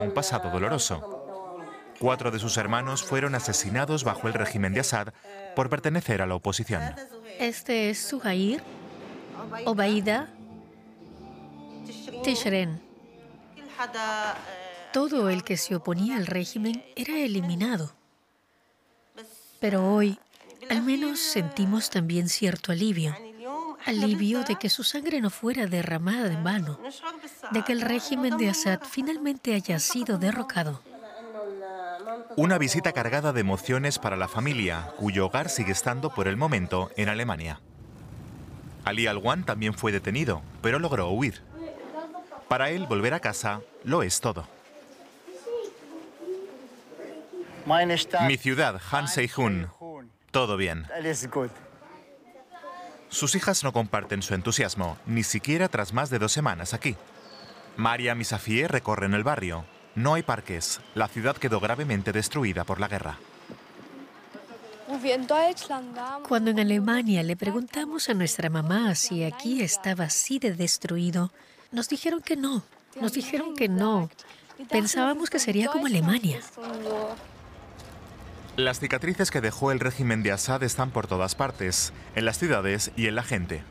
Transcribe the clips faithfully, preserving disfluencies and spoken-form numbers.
un pasado doloroso. Cuatro de sus hermanos fueron asesinados bajo el régimen de Assad por pertenecer a la oposición. Este es Suhair, Obaida, Tishreen. Todo el que se oponía al régimen era eliminado. Pero hoy, al menos sentimos también cierto alivio. Alivio de que su sangre no fuera derramada en vano, de que el régimen de Assad finalmente haya sido derrocado. Una visita cargada de emociones para la familia, cuyo hogar sigue estando por el momento en Alemania. Ali Alwan también fue detenido, pero logró huir. Para él, volver a casa lo es todo. Mi ciudad, Han Se-Hun, todo bien. Sus hijas no comparten su entusiasmo, ni siquiera tras más de dos semanas aquí. Mariam y Safie recorren el barrio. No hay parques. La ciudad quedó gravemente destruida por la guerra. Cuando en Alemania le preguntamos a nuestra mamá si aquí estaba así de destruido, nos dijeron que no. Nos dijeron que no. Pensábamos que sería como Alemania. Las cicatrices que dejó el régimen de Assad están por todas partes, en las ciudades y en la gente.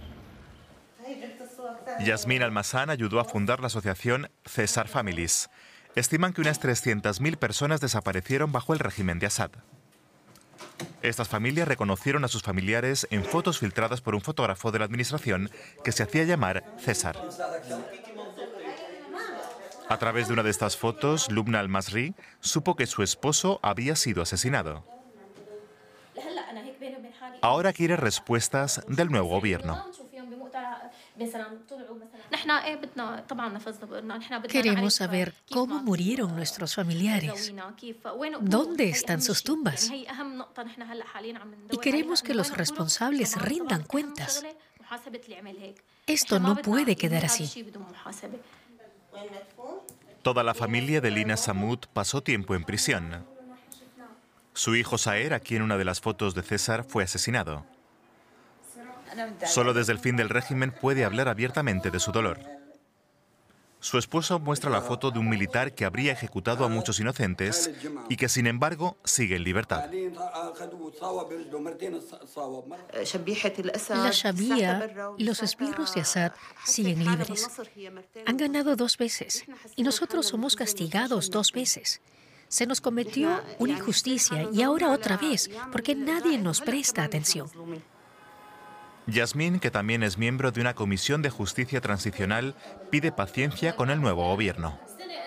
Yasmin Almazán ayudó a fundar la asociación César Families. Estiman que unas trescientas mil personas desaparecieron bajo el régimen de Assad. Estas familias reconocieron a sus familiares en fotos filtradas por un fotógrafo de la administración que se hacía llamar César. A través de una de estas fotos, Lubna Al-Masri supo que su esposo había sido asesinado. Ahora quiere respuestas del nuevo gobierno. Queremos saber cómo murieron nuestros familiares, dónde están sus tumbas, y queremos que los responsables rindan cuentas. Esto no puede quedar así. Toda la familia de Lina Samud pasó tiempo en prisión. Su hijo Saer, aquí en una de las fotos de César, fue asesinado. Solo desde el fin del régimen puede hablar abiertamente de su dolor. Su esposo muestra la foto de un militar que habría ejecutado a muchos inocentes y que, sin embargo, sigue en libertad. La Shabia y los esbirros de Assad siguen libres. Han ganado dos veces y nosotros somos castigados dos veces. Se nos cometió una injusticia y ahora otra vez, porque nadie nos presta atención. Yasmin, que también es miembro de una comisión de justicia transicional, pide paciencia con el nuevo gobierno.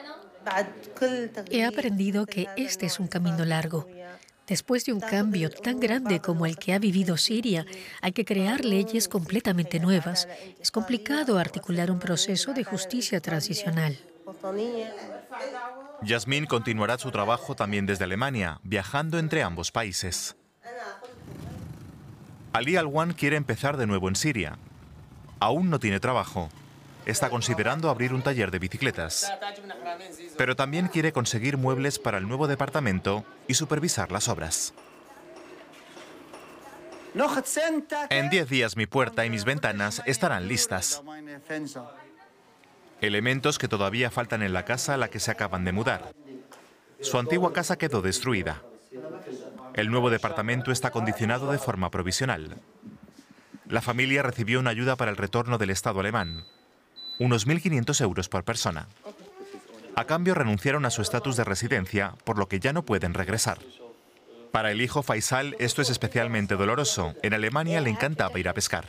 He aprendido que este es un camino largo. Después de un cambio tan grande como el que ha vivido Siria, hay que crear leyes completamente nuevas. Es complicado articular un proceso de justicia transicional. Yasmin continuará su trabajo también desde Alemania, viajando entre ambos países. Ali Alwan quiere empezar de nuevo en Siria. Aún no tiene trabajo. Está considerando abrir un taller de bicicletas. Pero también quiere conseguir muebles para el nuevo departamento y supervisar las obras. En diez días mi puerta y mis ventanas estarán listas. Elementos que todavía faltan en la casa a la que se acaban de mudar. Su antigua casa quedó destruida. El nuevo departamento está acondicionado de forma provisional. La familia recibió una ayuda para el retorno del Estado alemán, unos mil quinientos euros por persona. A cambio renunciaron a su estatus de residencia, por lo que ya no pueden regresar. Para el hijo Faisal esto es especialmente doloroso. En Alemania le encantaba ir a pescar.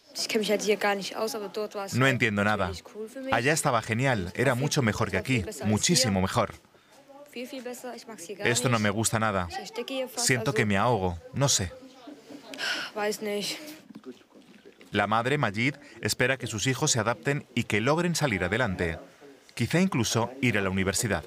No entiendo nada. Allá estaba genial, era mucho mejor que aquí, muchísimo mejor. Esto no me gusta nada. Siento que me ahogo, no sé. La madre, Majid, espera que sus hijos se adapten y que logren salir adelante. Quizá incluso ir a la universidad.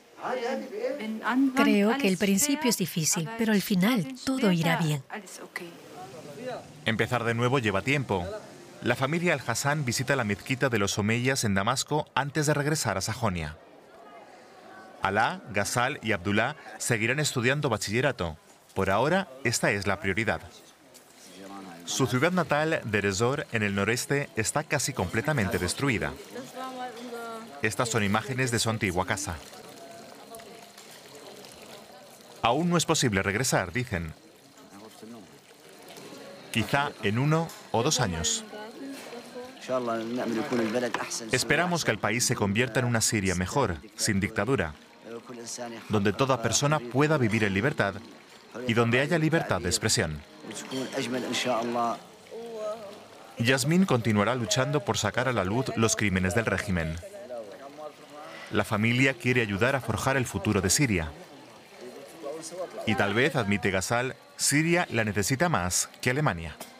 Creo que el principio es difícil, pero al final todo irá bien. Empezar de nuevo lleva tiempo. La familia Al-Hassan visita la mezquita de los Omeyas en Damasco antes de regresar a Sajonia. Alaa, Ghazal y Abdullah seguirán estudiando bachillerato. Por ahora, esta es la prioridad. Su ciudad natal, Deir ez-Zor, en el noreste, está casi completamente destruida. Estas son imágenes de su antigua casa. Aún no es posible regresar, dicen. Quizá en uno o dos años. Esperamos que el país se convierta en una Siria mejor, sin dictadura, donde toda persona pueda vivir en libertad y donde haya libertad de expresión. Yasmín continuará luchando por sacar a la luz los crímenes del régimen. La familia quiere ayudar a forjar el futuro de Siria. Y tal vez, admite Ghazal, Siria la necesita más que Alemania.